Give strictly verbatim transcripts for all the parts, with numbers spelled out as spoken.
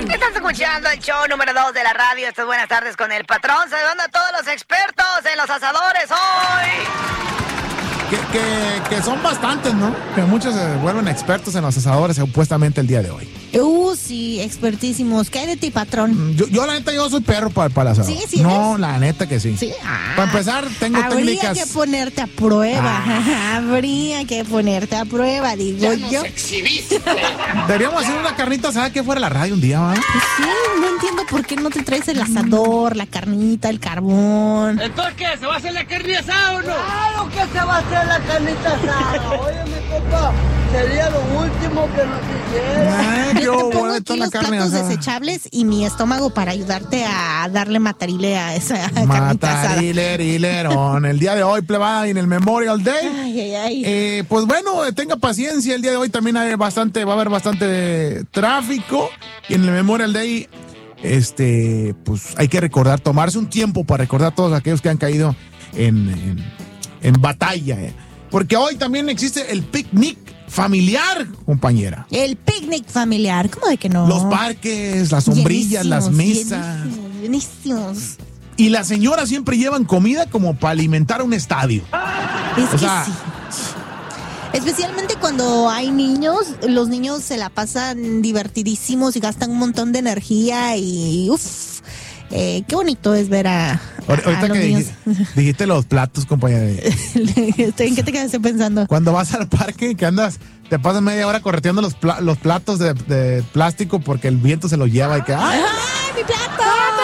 Estás escuchando el show número dos de la radio. Estas buenas tardes con el patrón. Saludando a todos los expertos en los asadores hoy. Que, que, que son bastantes, ¿no? Que muchos se vuelven expertos en los asadores supuestamente el día de hoy. Uh, sí, expertísimos. ¿Qué hay de ti, patrón? Yo, yo la neta, yo soy perro para, para el asador. Sí, sí. No, eres. la neta que sí. Sí. Ah, para empezar, tengo habría técnicas. Habría que ponerte a prueba. Ah. Habría que ponerte a prueba, digo ya yo. Nos exhibiste. Deberíamos hacer una carnita asada que fuera la radio un día, ¿va? Pues sí, no entiendo por qué no te traes el asador, la carnita, el carbón. ¿Entonces qué? ¿Se va a hacer la carne asada o no? Claro que se va a hacer la carnita asada. Oye, mi compa, sería lo último que nos hiciera. Ay, Yo te pongo bueno, aquí la los carne platos asada. desechables y mi estómago para ayudarte a darle matarile a esa carnita asada. Matarilerón. El día de hoy, plebada, y en el Memorial Day. Ay, ay, ay. Eh, pues bueno, tenga paciencia. El día de hoy también hay bastante, va a haber bastante tráfico. Y en el Memorial Day, este, pues hay que recordar, tomarse un tiempo para recordar a todos aquellos que han caído en, en, en batalla. Eh. Porque hoy también existe el picnic familiar, compañera. El picnic familiar, ¿cómo de que no? Los parques, las sombrillas, las mesas. Llenísimos, llenísimos. Y las señoras siempre llevan comida como para alimentar un estadio. Es O que sea, sí. Especialmente cuando hay niños, los niños se la pasan divertidísimos y gastan un montón de energía y uff, eh, qué bonito es ver a, a, Ahorita a los que niños. dijiste, dijiste los platos, compañera. ¿En qué te quedaste pensando? Cuando vas al parque, que andas, te pasas media hora correteando los, pla- los platos de, de plástico porque el viento se los lleva y que ¡ay! ¡Ay, mi plato!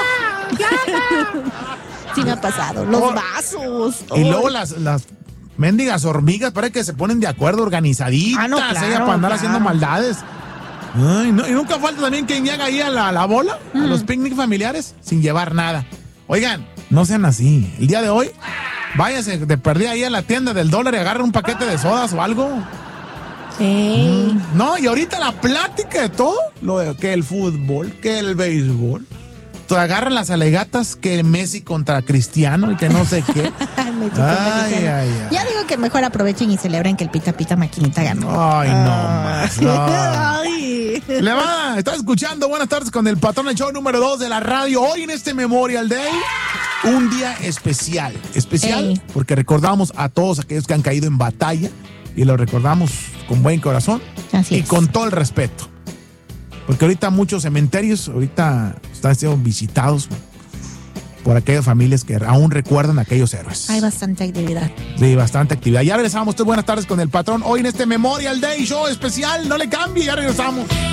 Sí me ha pasado. Los Oh. vasos. Y luego las, las mendigas hormigas parece que se ponen de acuerdo, organizaditas, Ah, no, claro, ella para andar claro. haciendo maldades. Ay, no, y nunca falta también quien llega ahí a la, a la bola, Mm. a los picnic familiares, sin llevar nada. Oigan, no sean así. El día de hoy, váyase de perdida ahí a la tienda del dólar y agarren un paquete de sodas o algo. Ey. No, y ahorita la plática de todo, lo de, que el fútbol, que el béisbol. Te agarran las alegatas que Messi contra Cristiano y que no sé qué. Me chocó, me Ay, dijeron. ay, ay. Ya digo que mejor aprovechen y celebren que el Pita Pita Maquinita ganó. Ay, no Ah. más. No. Ay. Le va, estás escuchando Buenas tardes con el patrón, el show número dos de la radio. Hoy en este Memorial Day, un día especial. Especial Ey. porque recordamos a todos aquellos que han caído en batalla y lo recordamos con buen corazón Así y es. con todo el respeto. Porque ahorita muchos cementerios ahorita están siendo visitados por aquellas familias que aún recuerdan a aquellos héroes. Hay bastante actividad. Sí, bastante actividad. Ya regresamos. Buenas tardes con el patrón. Hoy en este Memorial Day Show especial. No le cambie, ya regresamos.